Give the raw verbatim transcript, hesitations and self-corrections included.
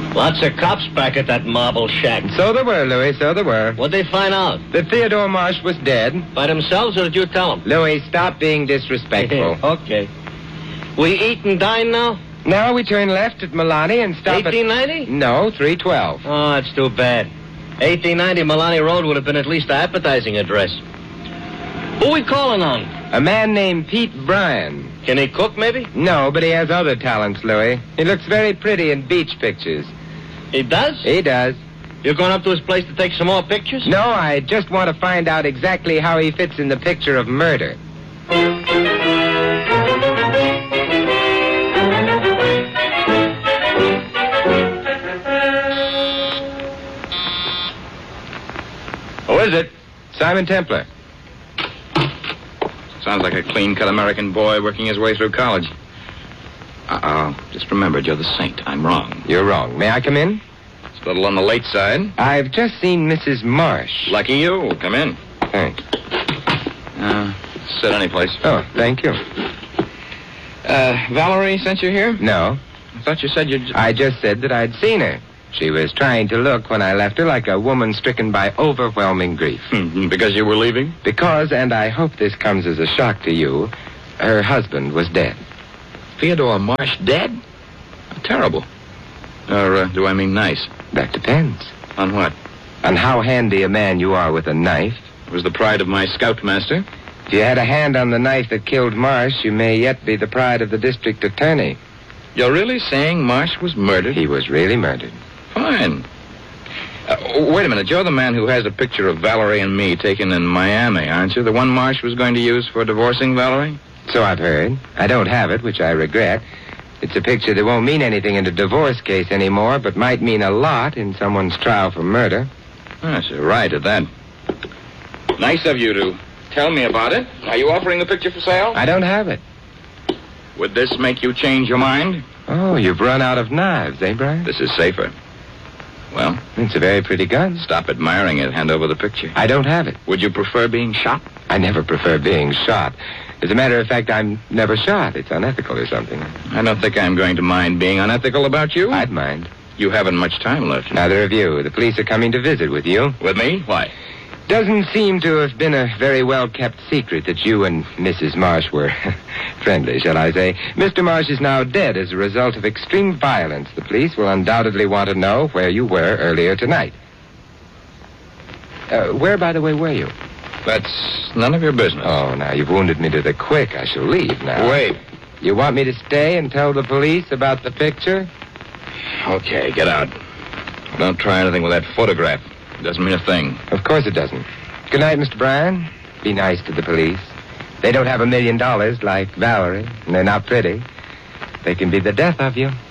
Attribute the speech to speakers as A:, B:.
A: Lots of cops back at that marble shack.
B: So there were, Louis, so there were.
A: What'd they find out?
B: That Theodore Marsh was dead.
A: By themselves, or did you tell them?
B: Louis, stop being disrespectful.
A: Okay. We eat and dine now?
B: Now we turn left at Milani and stop
A: eighteen ninety?
B: at... No, three twelve.
A: Oh, that's too bad. eighteen ninety Milani Road would have been at least an appetizing address. Who we calling on?
B: A man named Pete Bryan.
A: Can he cook, maybe?
B: No, but he has other talents, Louis. He looks very pretty in beach pictures.
A: He does?
B: He does.
A: You're going up to his place to take some more pictures?
B: No, I just want to find out exactly how he fits in the picture of murder.
C: Who is it?
B: Simon Templar.
C: Sounds like a clean-cut American boy working his way through college. Uh-oh. Just remembered, you're the saint. I'm wrong.
B: You're wrong. May I come in?
C: It's a little on the late side.
B: I've just seen Missus Marsh.
C: Lucky you. Come in.
B: Thanks.
C: Uh, sit any place.
B: Oh, thank you.
C: Uh, Valerie sent you here?
B: No.
C: I thought you said you'd...
B: I just said that I'd seen her. She was trying to look, when I left her, like a woman stricken by overwhelming grief.
C: Because you were leaving?
B: Because, and I hope this comes as a shock to you, her husband was dead.
C: Theodore Marsh dead? Terrible. Or uh, do I mean nice?
B: That depends.
C: On what?
B: On how handy a man you are with a knife.
C: It was the pride of my scoutmaster.
B: If you had a hand on the knife that killed Marsh, you may yet be the pride of the district attorney.
C: You're really saying Marsh was murdered?
B: He was really murdered.
C: Fine. Uh, wait a minute. You're the man who has a picture of Valerie and me taken in Miami, aren't you? The one Marsh was going to use for divorcing Valerie?
B: So I've heard. I don't have it, which I regret. It's a picture that won't mean anything in a divorce case anymore, but might mean a lot in someone's trial for murder.
C: Yes, you're right at that. Nice of you to tell me about it. Are you offering the picture for sale?
B: I don't have it.
C: Would this make you change your mind?
B: Oh, you've run out of knives, eh, Brian?
C: This is safer. Well?
B: It's a very pretty gun.
C: Stop admiring it. Hand over the picture.
B: I don't have it.
C: Would you prefer being shot?
B: I never prefer being shot. As a matter of fact, I'm never shot. It's unethical or something.
C: I don't think I'm going to mind being unethical about you.
B: I'd mind.
C: You haven't much time left.
B: Neither of you. The police are coming to visit with you.
C: With me? Why?
B: Doesn't seem to have been a very well-kept secret that you and Missus Marsh were friendly, shall I say. Mister Marsh is now dead as a result of extreme violence. The police will undoubtedly want to know where you were earlier tonight. Uh, where, by the way, were you?
C: That's none of your business.
B: Oh, now, you've wounded me to the quick. I shall leave now.
C: Wait.
B: You want me to stay and tell the police about the picture?
C: Okay, get out. Don't try anything with that photograph. It doesn't mean a thing.
B: Of course it doesn't. Good night, Mister Bryan. Be nice to the police. They don't have a million dollars like Valerie, and they're not pretty. They can be the death of you.